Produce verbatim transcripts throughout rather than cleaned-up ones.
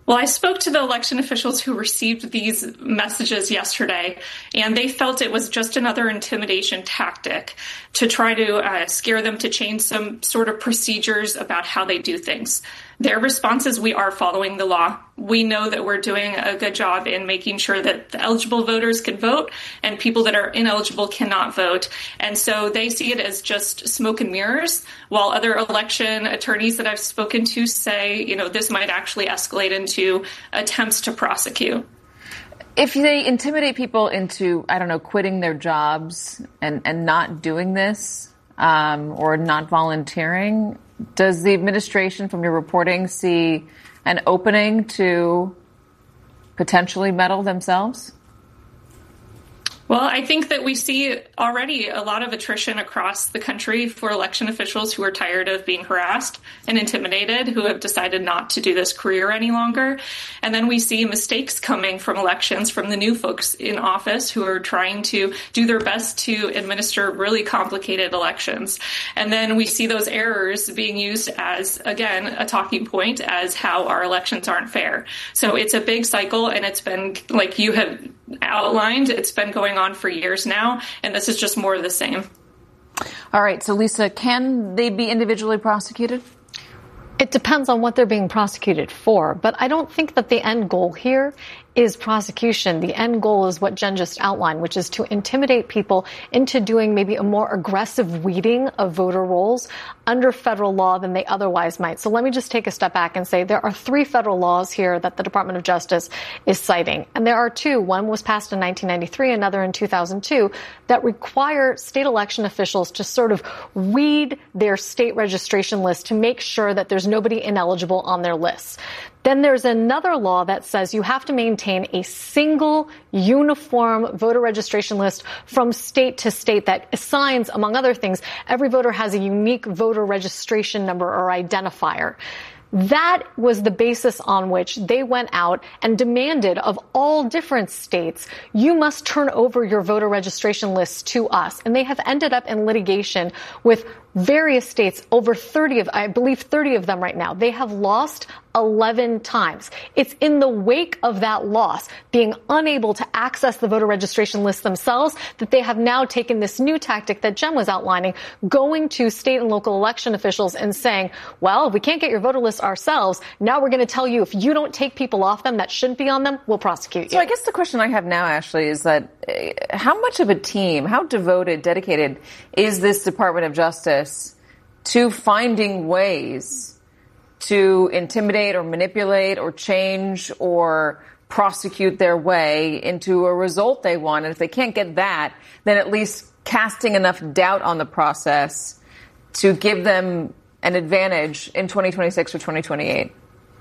Well, I spoke to the election officials who received these messages yesterday, and they felt it was just another intimidation tactic to try to uh, scare them to change some sort of procedures about how they do things. Their response is, we are following the law. We know that we're doing a good job in making sure that the eligible voters can vote and people that are ineligible cannot vote. And so they see it as just smoke and mirrors, while other election attorneys that I've spoken to say, you know, this might actually escalate into attempts to prosecute. If they intimidate people into, I don't know, quitting their jobs and, and not doing this um, or not volunteering, does the administration, from your reporting, see an opening to potentially meddle themselves? Well, I think that we see already a lot of attrition across the country for election officials who are tired of being harassed and intimidated, who have decided not to do this career any longer. And then we see mistakes coming from elections from the new folks in office who are trying to do their best to administer really complicated elections. And then we see those errors being used as, again, a talking point as how our elections aren't fair. So it's a big cycle, and it's been, like you have outlined, it's been going on for years now, and this is just more of the same. All right. So, Lisa, can they be individually prosecuted? It depends on what they're being prosecuted for, but I don't think that the end goal here is prosecution. The end goal is what Jen just outlined, which is to intimidate people into doing maybe a more aggressive weeding of voter rolls under federal law than they otherwise might. So let me just take a step back and say there are three federal laws here that the Department of Justice is citing. And there are two. One was passed in nineteen ninety-three, another in two thousand two, that require state election officials to sort of weed their state registration list to make sure that there's nobody ineligible on their lists. Then there's another law that says you have to maintain a single uniform voter registration list from state to state that assigns, among other things, every voter has a unique voter registration number or identifier. That was the basis on which they went out and demanded of all different states, you must turn over your voter registration lists to us. And they have ended up in litigation with various states, over thirty of, I believe thirty of them right now. They have lost eleven times. It's in the wake of that loss, being unable to access the voter registration list themselves, that they have now taken this new tactic that Jen was outlining, going to state and local election officials and saying, well, if we can't get your voter list ourselves, now we're going to tell you if you don't take people off them that shouldn't be on them, we'll prosecute you. So I guess the question I have now, Ashley, is that uh, how much of a team, how devoted, dedicated is this Department of Justice to finding ways to intimidate or manipulate or change or prosecute their way into a result they want? And if they can't get that, then at least casting enough doubt on the process to give them an advantage in twenty twenty-six or twenty twenty-eight.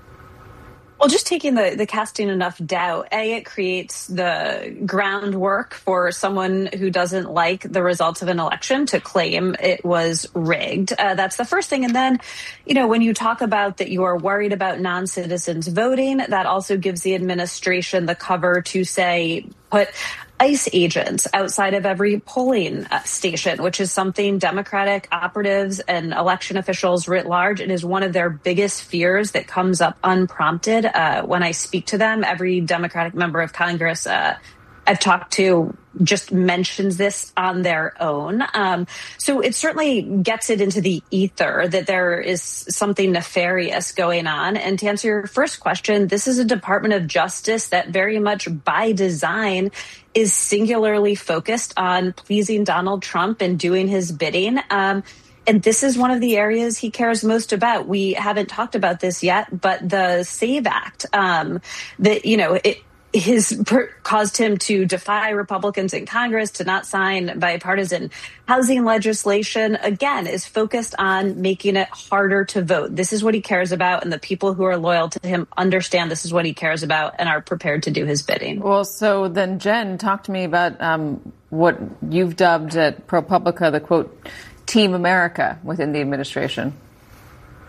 Well, just taking the, the casting enough doubt, A, it creates the groundwork for someone who doesn't like the results of an election to claim it was rigged. Uh, that's the first thing. And then, you know, when you talk about that you are worried about non-citizens voting, that also gives the administration the cover to say, put ICE agents outside of every polling station, which is something Democratic operatives and election officials writ large, it is one of their biggest fears that comes up unprompted uh, when I speak to them. Every Democratic member of Congress uh, I've talked to just mentions this on their own. Um, so it certainly gets it into the ether that there is something nefarious going on. And to answer your first question, this is a Department of Justice that very much by design is singularly focused on pleasing Donald Trump and doing his bidding. Um, And this is one of the areas he cares most about. We haven't talked about this yet, but the SAVE Act, um, that, you know, it, his per- caused him to defy Republicans in Congress to not sign bipartisan housing legislation, again, is focused on making it harder to vote. This is what he cares about, and the people who are loyal to him understand this is what he cares about and are prepared to do his bidding. Well, so then, Jen, talk to me about um, what you've dubbed at ProPublica the, quote, Team America within the administration.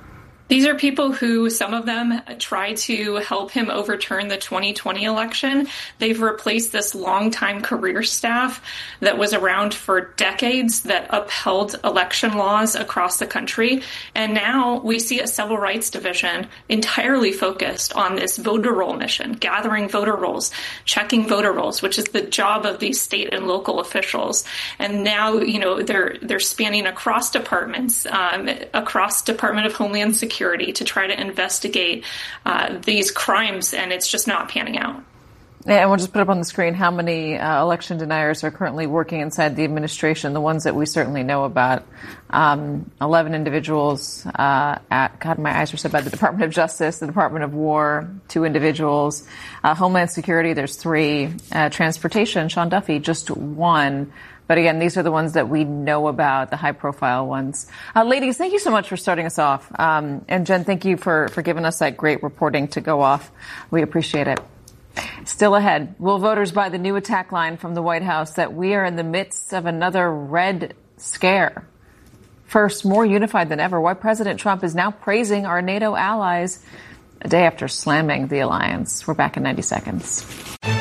These are people who, some of them tried to help him overturn the twenty twenty election. They've replaced this longtime career staff that was around for decades that upheld election laws across the country. And now we see a civil rights division entirely focused on this voter roll mission, gathering voter rolls, checking voter rolls, which is the job of these state and local officials. And now, you know, they're they're spanning across departments, um, across Department of Homeland Security, to try to investigate uh, these crimes, and it's just not panning out. Yeah, and we'll just put up on the screen how many uh, election deniers are currently working inside the administration, the ones that we certainly know about. Um, eleven individuals uh, at, God, my eyes are so bad, the Department of Justice, the Department of War, two individuals. Uh, Homeland Security, there's three. Uh, Transportation, Sean Duffy, just one. But again, these are the ones that we know about, the high-profile ones. Uh, ladies, thank you so much for starting us off. Um, and Jen, thank you for, for giving us that great reporting to go off. We appreciate it. Still ahead, will voters buy the new attack line from the White House that we are in the midst of another red scare? First, more unified than ever, why President Trump is now praising our NATO allies a day after slamming the alliance. We're back in ninety seconds.